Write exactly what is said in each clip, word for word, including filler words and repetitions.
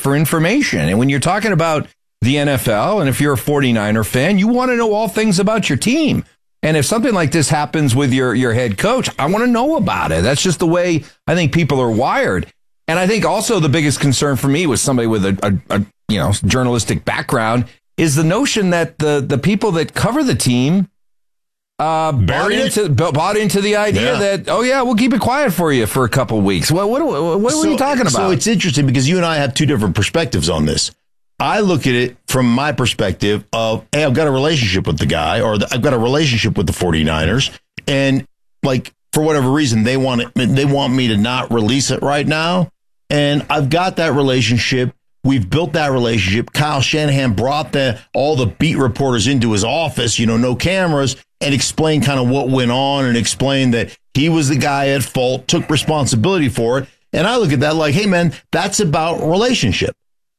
for information. And when you're talking about the N F L, and if you're a forty-niner fan, you want to know all things about your team. And if something like this happens with your, your head coach, I want to know about it. That's just the way I think people are wired. And I think also the biggest concern for me was somebody with a, a, a you know journalistic background is the notion that the, the people that cover the team uh, bought into, bought into the idea yeah. that, oh, yeah, we'll keep it quiet for you for a couple of weeks. Well, what, what, what so, are you talking about? So it's interesting because you and I have two different perspectives on this. I look at it from my perspective of, hey, I've got a relationship with the guy, or the, I've got a relationship with the forty-niners, and like for whatever reason they want it, they want me to not release it right now, and I've got that relationship. We've built that relationship. Kyle Shanahan brought the all the beat reporters into his office, you know, no cameras, and explained kind of what went on, and explained that he was the guy at fault, took responsibility for it. And I look at that like, hey man, that's about relationship.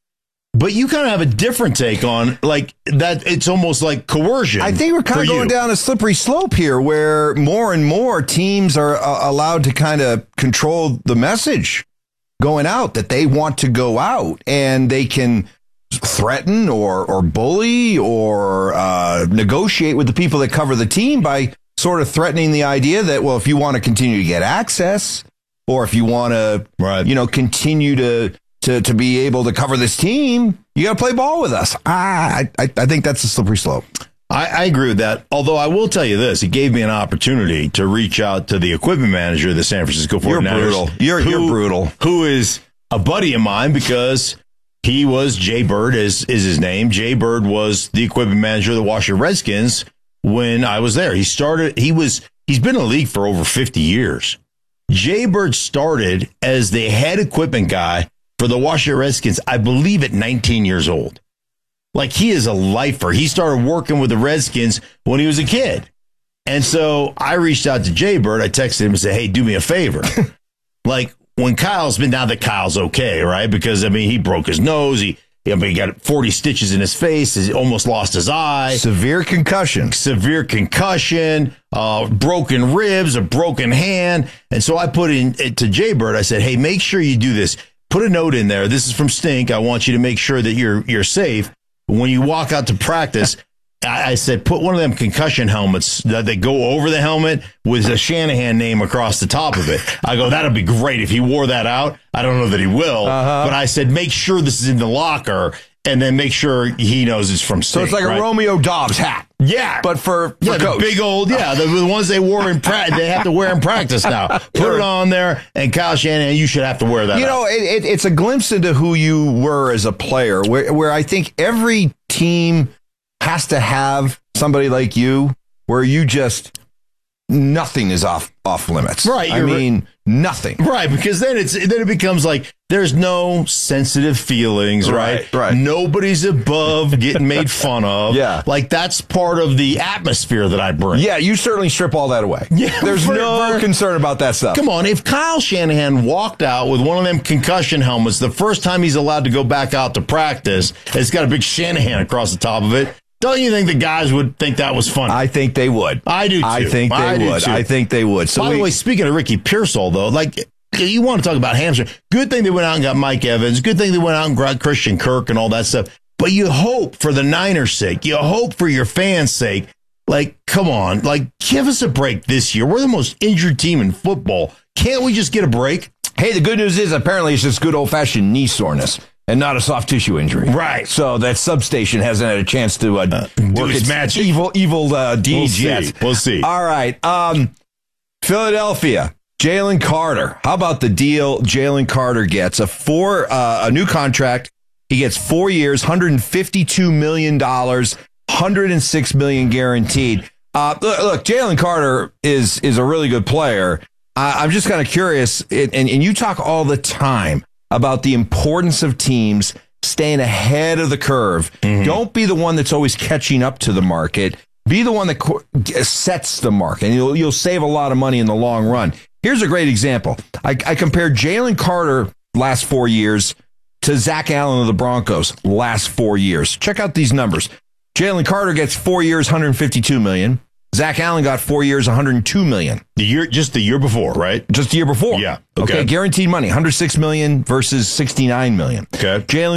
But you kind of have a different take on like that. It's almost like coercion. I think we're kind of going down a slippery slope here where more and more teams are uh, allowed to kind of control the message going out that they want to go out, and they can threaten or, or bully or uh, negotiate with the people that cover the team by sort of threatening the idea that, well, if you want to continue to get access, or if you want to, right. you know, continue to, To, to be able to cover this team, you got to play ball with us. Ah, I, I think that's a slippery slope. I, I agree with that. Although I will tell you this, it gave me an opportunity to reach out to the equipment manager of the San Francisco forty-niners. You're brutal. You're, who, you're brutal. Who is a buddy of mine because he was Jay Bird is, is his name. Jay Bird was the equipment manager of the Washington Redskins when I was there. He started, he was, he's been in the league for over fifty years. Jay Bird started as the head equipment guy for the Washington Redskins, I believe at nineteen years old. Like, he is a lifer. He started working with the Redskins when he was a kid. And so I reached out to Jay Bird. I texted him and said, hey, do me a favor. Like, when Kyle's been, now that Kyle's okay, right? Because, I mean, he broke his nose. He, I mean, he got forty stitches in his face. He almost lost his eye. Severe concussion. Severe concussion, uh, broken ribs, a broken hand. And so I put in to Jay Bird, I said, hey, make sure you do this. Put a note in there. This is from Stink. I want you to make sure that you're you're safe. When you walk out to practice, I, I said, put one of them concussion helmets that they go over the helmet with a Shanahan name across the top of it. I go, that'd be great if he wore that out. I don't know that he will, uh-huh. but I said, make sure this is in the locker, and then make sure he knows it's from Stink. So it's like right? a Romeo Dobbs hat. Yeah. But for, for yeah, the big old, yeah, the, the ones they wore in practice, they have to wear in practice now. Put it on there, and Kyle Shanahan, you should have to wear that. You know, it, it, it's a glimpse into who you were as a player, where, where I think every team has to have somebody like you, where you just, nothing is off off limits. Right. I mean, nothing. Right, because then it's then it becomes like there's no sensitive feelings, right? Right. right. Nobody's above getting made fun of. Yeah. Like, that's part of the atmosphere that I bring. Yeah, you certainly strip all that away. Yeah. There's for, no for, concern about that stuff. Come on, if Kyle Shanahan walked out with one of them concussion helmets the first time he's allowed to go back out to practice, it's got a big Shanahan across the top of it, don't you think the guys would think that was funny? I think they would. I do, too. I think they I would. I think they would. So By we, the way, speaking of Ricky Pearsall, though, like, you want to talk about hamstring. Good thing they went out and got Mike Evans. Good thing they went out and got Christian Kirk and all that stuff. But you hope for the Niners' sake. You hope for your fans' sake. Like, come on. Like, give us a break this year. We're the most injured team in football. Can't we just get a break? Hey, the good news is apparently it's just good old-fashioned knee soreness and not a soft tissue injury. Right. So that substation hasn't had a chance to uh, uh, work its magic. evil evil uh, deeds we'll yet. We'll see. All right. Um, Philadelphia, Jalen Carter. How about the deal Jalen Carter gets? A four, uh, a new contract. He gets four years, one hundred fifty-two million dollars, one hundred six million dollars guaranteed. Uh, look, look Jalen Carter is is a really good player. Uh, I'm just kind of curious, and, and you talk all the time about the importance of teams staying ahead of the curve. Mm-hmm. Don't be the one that's always catching up to the market. Be the one that co- sets the market, and you'll, you'll save a lot of money in the long run. Here's a great example. I, I compared Jalen Carter last four years to Zach Allen of the Broncos last four years. Check out these numbers. Jalen Carter gets four years, one hundred fifty-two million dollars. Zach Allen got four years, one hundred two million dollars. The year, just the year before, right? Just the year before. Yeah. Okay. okay guaranteed money, one hundred six million dollars versus sixty-nine million dollars. Okay. Jalen